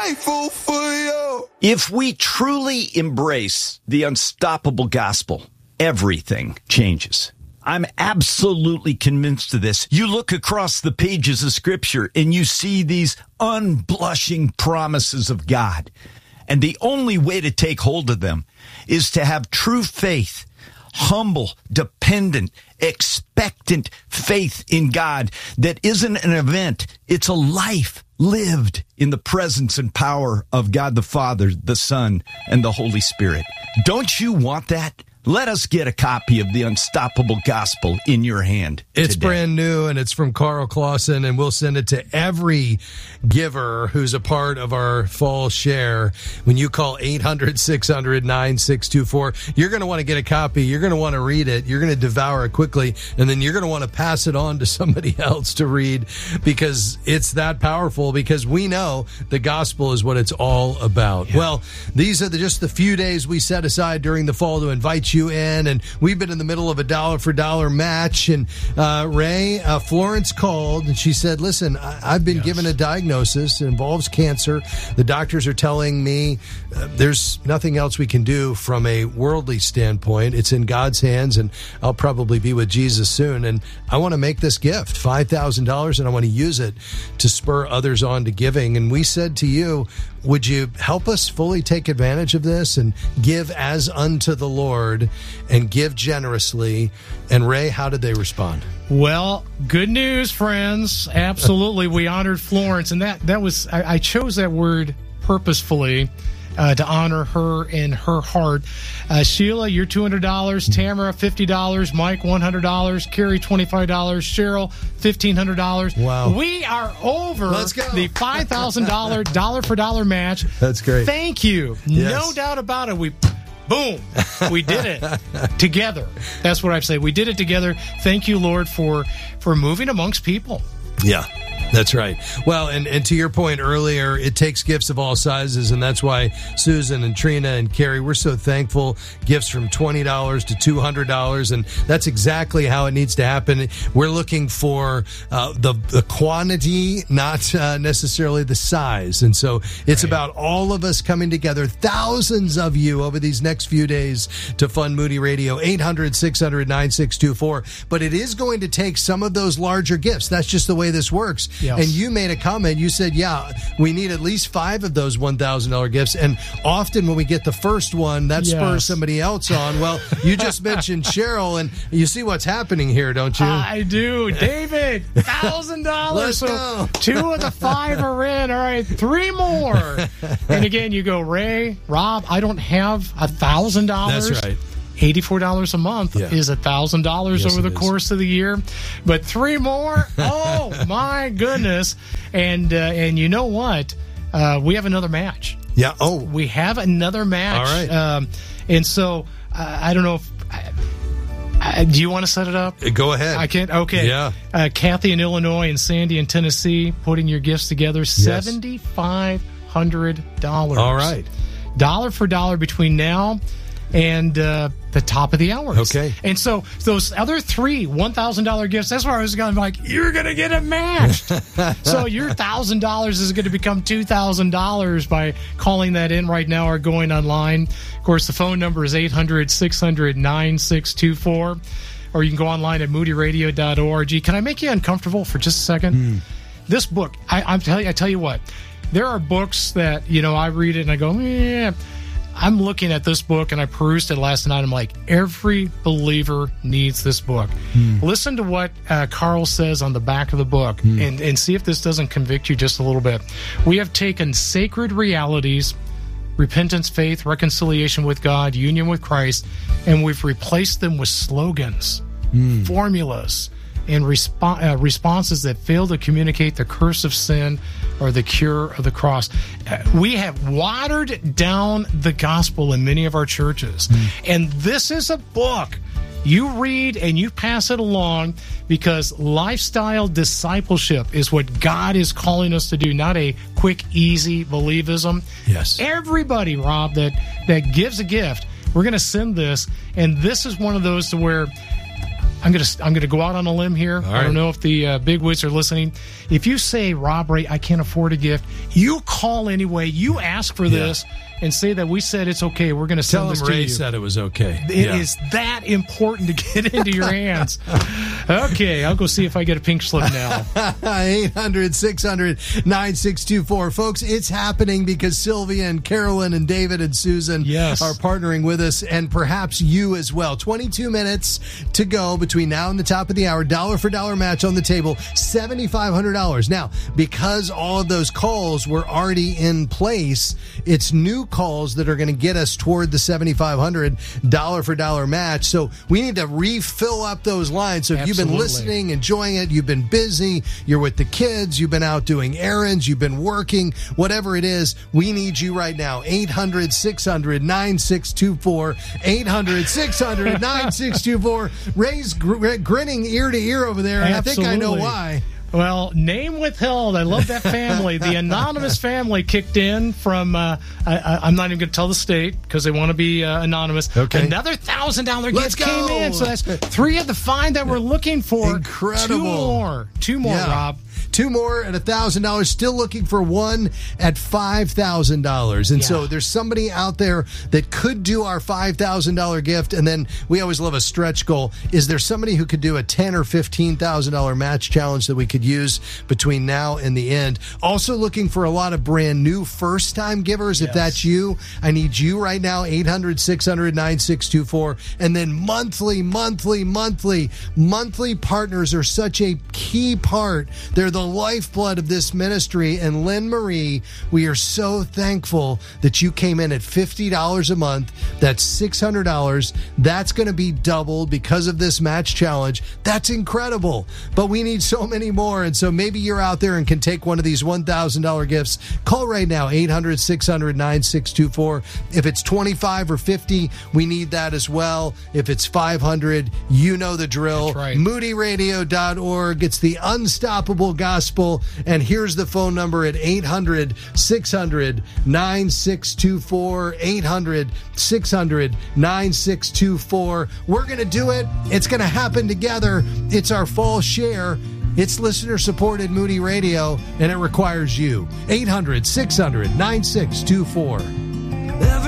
grateful for you. If we truly embrace the unstoppable gospel, everything changes. I'm absolutely convinced of this. You look across the pages of Scripture and you see these unblushing promises of God. And the only way to take hold of them is to have true faith, humble, dependent, expectant faith in God that isn't an event. It's a life lived in the presence and power of God the Father, the Son, and the Holy Spirit. Don't you want that? Let us get a copy of the Unstoppable Gospel in your hand. It's today. brand new, and it's from Carl Clausen, and we'll send it to every giver who's a part of our fall share. When you call 800-600-9624, you're going to want to get a copy. You're going to want to read it. You're going to devour it quickly, and then you're going to want to pass it on to somebody else to read because it's that powerful, because we know the gospel is what it's all about. Yeah. Well, these are just the few days we set aside during the fall to invite you in, and we've been in the middle of a dollar-for-dollar match, and Ray, Florence called, and she said, listen, I've been given a diagnosis. It involves cancer. The doctors are telling me there's nothing else we can do from a worldly standpoint. It's in God's hands, and I'll probably be with Jesus soon, and I want to make this gift, $5,000, and I want to use it to spur others on to giving. And we said to you, would you help us fully take advantage of this and give as unto the Lord and give generously? And Ray, how did they respond? Well, good news, friends. Absolutely. We honored Florence. And that was, I chose that word purposefully to honor her in her heart. Sheila, you're $200. Tamara, $50. Mike, $100. Carrie, $25. Cheryl, $1,500. Wow. We are over Let's go. the $5,000 dollar-for-dollar match. That's great. Thank you. Yes. No doubt about it. Boom. We did it together. That's what I say. We did it together. Thank you, Lord, for moving amongst people. Yeah. That's right. Well, and to your point earlier, it takes gifts of all sizes, and that's why Susan and Trina and Carrie, we're so thankful. Gifts from $20 to $200, and that's exactly how it needs to happen. We're looking for the quantity, not necessarily the size, and so it's about all of us coming together, thousands of you over these next few days to fund Moody Radio, 800-600-9624. But it is going to take some of those larger gifts. That's just the way this works. Yes. And you made a comment. You said, yeah, we need at least 5 of those $1,000 gifts. And often when we get the first one, that spurs somebody else on. Well, you just mentioned Cheryl, and you see what's happening here, don't you? I do. David, $1,000. Let's go. 2 of the 5 are in. All right, 3 more. And again, you go, Ray, Rob, I don't have $1,000. That's right. $84 a month is $1,000 over the course of the year, but 3 more. Oh my goodness! And you know what? We have another match. Yeah. Oh, we have another match. All right. And so I don't know if. Do you want to set it up? Go ahead. I can't. Okay. Yeah. Kathy in Illinois and Sandy in Tennessee putting your gifts together. $7,500. All right. Dollar for dollar between now and the top of the hour. Okay. And so those other 3 $1,000 gifts, that's where I was going to be like, you're going to get it matched. So your $1,000 is going to become $2,000 by calling that in right now or going online. Of course, the phone number is 800-600-9624, or you can go online at moodyradio.org. Can I make you uncomfortable for just a second? This book, I tell you what, there are books that, I read it and I go, yeah. I'm looking at this book, and I perused it last night. I'm like, every believer needs this book. Listen to what Carl says on the back of the book, and see if this doesn't convict you just a little bit. We have taken sacred realities, repentance, faith, reconciliation with God, union with Christ, and we've replaced them with slogans, formulas, and responses that fail to communicate the curse of sin or the cure of the cross. We have watered down the gospel in many of our churches. And this is a book you read and you pass it along, because lifestyle discipleship is what God is calling us to do, not a quick, easy believism. Yes. Everybody, Rob, that gives a gift, we're going to send this. And this is one of those to where I'm gonna go out on a limb here. I don't know if the big wigs are listening. If you say, Rob Ray, I can't afford a gift, you call anyway. You ask for this and say that we said it's okay. We're going to send this to you. Tell them Ray said it was okay. It is that important to get into your hands. Okay, I'll go see if I get a pink slip now. 800-600-9624. Folks, it's happening because Sylvia and Carolyn and David and Susan are partnering with us, and perhaps you as well. 22 minutes to go between now and the top of the hour. Dollar for dollar match on the table, $7,500. Now, because all of those calls were already in place, it's new calls that are going to get us toward the $7,500 dollar for dollar match. So we need to refill up those lines. So if you've been listening, enjoying it, you've been busy, you're with the kids, you've been out doing errands, you've been working, whatever it is, we need you right now. 800-600-9624. 800-600-9624. Ray's grinning ear to ear over there, and I think I know why. Well, name withheld. I love that family. The anonymous family kicked in from, I'm not even going to tell the state because they want to be anonymous. Okay. Another $1,000 gift came in. So that's 3 of the 5 that we're looking for. Incredible. Two more, Rob. 2 more at $1,000. Still looking for one at $5,000. And so there's somebody out there that could do our $5,000 gift. And then we always love a stretch goal. Is there somebody who could do a $10,000 or $15,000 match challenge that we could use between now and the end? Also looking for a lot of brand new first time givers. If that's you, I need you right now. 800-600-9624. And then monthly partners are such a key part. They're the lifeblood of this ministry. And Lynn Marie, we are so thankful that you came in at $50 a month. That's $600. That's going to be doubled because of this match challenge. That's incredible. But we need so many more. And so maybe you're out there and can take one of these $1,000 gifts. Call right now, 800-600-9624. If it's 25 or 50, we need that as well. If it's 500, you know the drill. That's right. MoodyRadio.org. It's the unstoppable gospel. And here's the phone number at 800-600-9624. 800-600-9624. We're going to do it. It's going to happen together. It's our fall share. It's listener-supported Moody Radio, and it requires you. 800-600-9624.